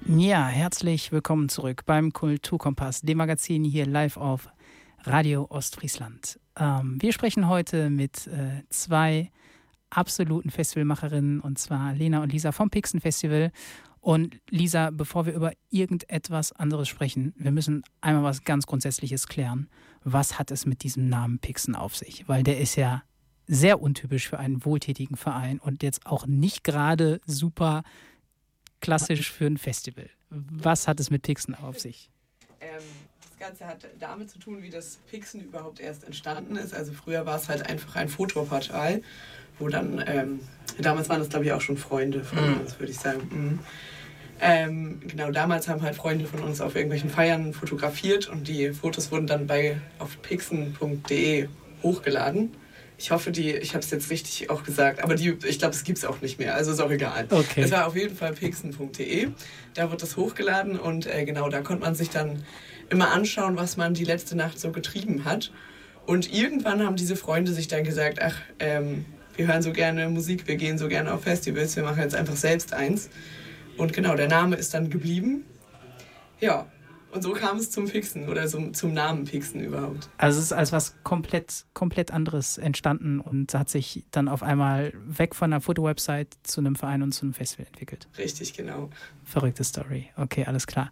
Ja, herzlich willkommen zurück beim Kulturkompass, dem Magazin hier live auf Radio Ostfriesland. Wir sprechen heute mit zwei absoluten Festivalmacherinnen, und zwar Lena und Lisa vom Pixen Festival. Und Lisa, bevor wir über irgendetwas anderes sprechen, wir müssen einmal was ganz Grundsätzliches klären. Was hat es mit diesem Namen Pixen auf sich? Weil der ist ja sehr untypisch für einen wohltätigen Verein und jetzt auch nicht gerade super klassisch für ein Festival. Was hat es mit Pixen auf sich? Das Ganze hat damit zu tun, wie das Pixen überhaupt erst entstanden ist. Also früher war es halt einfach ein Fotoportal, wo dann, damals waren das glaube ich auch schon Freunde von uns, würde ich sagen. Genau, damals haben halt Freunde von uns auf irgendwelchen Feiern fotografiert und die Fotos wurden dann auf pixen.de hochgeladen. Ich hoffe, ich habe es jetzt richtig auch gesagt, aber ich glaube, es gibt es auch nicht mehr, also ist auch egal. Okay. Es war auf jeden Fall pixen.de, da wird das hochgeladen und genau, da konnte man sich dann immer anschauen, was man die letzte Nacht so getrieben hat. Und irgendwann haben diese Freunde sich dann gesagt, wir hören so gerne Musik, wir gehen so gerne auf Festivals, wir machen jetzt einfach selbst eins. Und genau, der Name ist dann geblieben. Ja. Und so kam es zum Pixen oder zum Namen Pixen überhaupt. Also es ist als was komplett anderes entstanden und hat sich dann auf einmal weg von einer Fotowebsite zu einem Verein und zu einem Festival entwickelt. Richtig, genau. Verrückte Story. Okay, alles klar.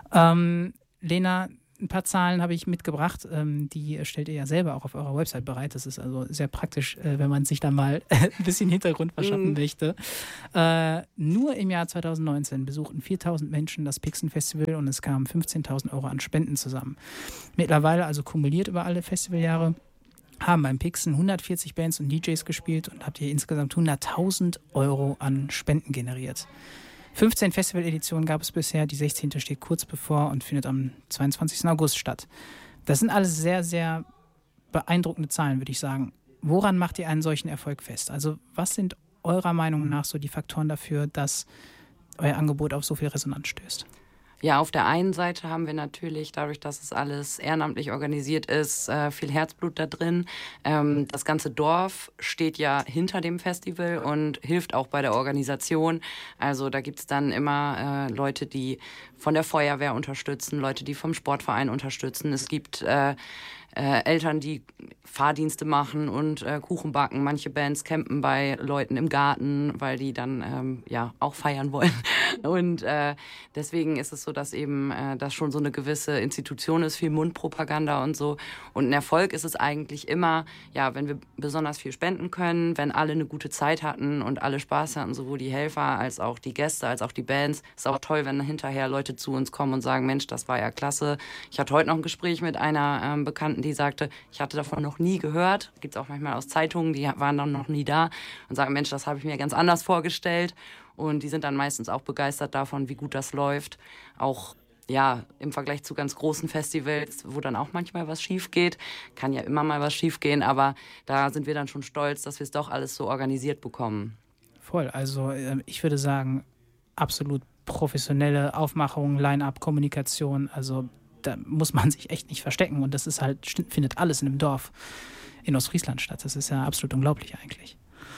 Lena, ein paar Zahlen habe ich mitgebracht. Die stellt ihr ja selber auch auf eurer Website bereit. Das ist also sehr praktisch, wenn man sich da mal ein bisschen Hintergrund verschaffen möchte. Nur im Jahr 2019 besuchten 4.000 Menschen das Pixen Festival und es kamen 15.000 Euro an Spenden zusammen. Mittlerweile, also kumuliert über alle Festivaljahre, haben beim Pixen 140 Bands und DJs gespielt und habt ihr insgesamt 100.000 Euro an Spenden generiert. 15 Festivaleditionen gab es bisher, die 16. steht kurz bevor und findet am 22. August statt. Das sind alles sehr, sehr beeindruckende Zahlen, würde ich sagen. Woran macht ihr einen solchen Erfolg fest? Also was sind eurer Meinung nach so die Faktoren dafür, dass euer Angebot auf so viel Resonanz stößt? Ja, auf der einen Seite haben wir natürlich, dadurch, dass es alles ehrenamtlich organisiert ist, viel Herzblut da drin. Das ganze Dorf steht ja hinter dem Festival und hilft auch bei der Organisation. Also da gibt's dann immer Leute, die von der Feuerwehr unterstützen, Leute, die vom Sportverein unterstützen. Es gibt Eltern, die Fahrdienste machen und Kuchen backen. Manche Bands campen bei Leuten im Garten, weil die dann auch feiern wollen. Und deswegen ist es so, dass eben das schon so eine gewisse Institution ist, viel Mundpropaganda und so. Und ein Erfolg ist es eigentlich immer, ja, wenn wir besonders viel spenden können, wenn alle eine gute Zeit hatten und alle Spaß hatten, sowohl die Helfer als auch die Gäste, als auch die Bands. Ist auch toll, wenn hinterher Leute zu uns kommen und sagen, Mensch, das war ja klasse. Ich hatte heute noch ein Gespräch mit einer Bekannten, die sagte, ich hatte davon noch nie gehört. Gibt es auch manchmal aus Zeitungen, die waren dann noch nie da und sagen, Mensch, das habe ich mir ganz anders vorgestellt. Und die sind dann meistens auch begeistert davon, wie gut das läuft. Auch ja, im Vergleich zu ganz großen Festivals, wo dann auch manchmal was schief geht. Kann ja immer mal was schief gehen, aber da sind wir dann schon stolz, dass wir es doch alles so organisiert bekommen. Voll, also ich würde sagen, absolut professionelle Aufmachung, Line-Up, Kommunikation, also da muss man sich echt nicht verstecken und das ist halt, findet alles in einem Dorf in Ostfriesland statt. Das ist ja absolut unglaublich eigentlich.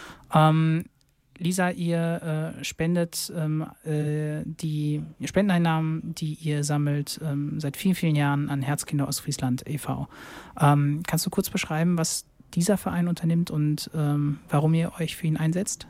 Lisa, ihr spendet die Spendeneinnahmen, die ihr sammelt, seit vielen, vielen Jahren an Herzkinder Ostfriesland e.V. Kannst du kurz beschreiben, was dieser Verein unternimmt und warum ihr euch für ihn einsetzt?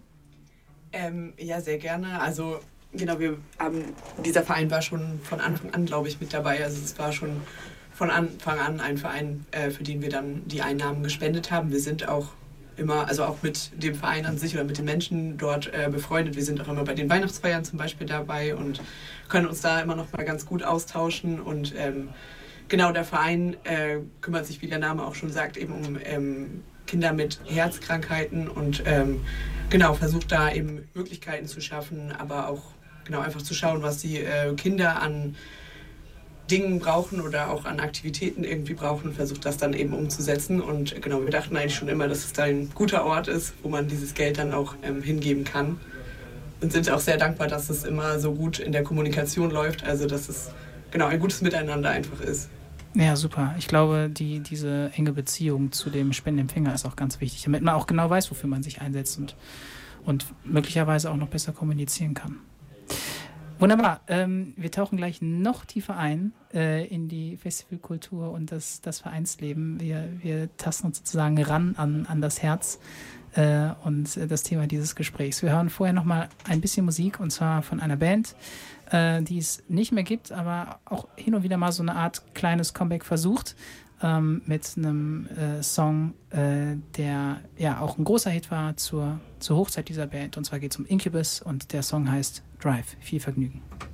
Ja, sehr gerne. Also genau, dieser Verein war schon von Anfang an, glaube ich, mit dabei. Also es war schon von Anfang an ein Verein, für den wir dann die Einnahmen gespendet haben. Wir sind auch immer, also auch mit dem Verein an sich oder mit den Menschen dort befreundet. Wir sind auch immer bei den Weihnachtsfeiern zum Beispiel dabei und können uns da immer noch mal ganz gut austauschen. Und genau, der Verein kümmert sich, wie der Name auch schon sagt, eben um Kinder mit Herzkrankheiten und genau, versucht da eben Möglichkeiten zu schaffen, aber auch genau einfach zu schauen, was die Kinder an Dingen brauchen oder auch an Aktivitäten irgendwie brauchen und versucht das dann eben umzusetzen. Und genau, wir dachten eigentlich schon immer, dass es da ein guter Ort ist, wo man dieses Geld dann auch hingeben kann. Und sind auch sehr dankbar, dass es immer so gut in der Kommunikation läuft, also dass es genau ein gutes Miteinander einfach ist. Ja, super. Ich glaube, diese enge Beziehung zu dem Spendenempfänger ist auch ganz wichtig, damit man auch genau weiß, wofür man sich einsetzt und möglicherweise auch noch besser kommunizieren kann. Wunderbar. Wir tauchen gleich noch tiefer ein in die Festivalkultur und das Vereinsleben. Wir tasten uns sozusagen ran an das Herz und das Thema dieses Gesprächs. Wir hören vorher noch mal ein bisschen Musik, und zwar von einer Band, die es nicht mehr gibt, aber auch hin und wieder mal so eine Art kleines Comeback versucht, mit einem Song, der ja auch ein großer Hit war zur Hochzeit dieser Band. Und zwar geht es um Incubus und der Song heißt Drive. Viel Vergnügen.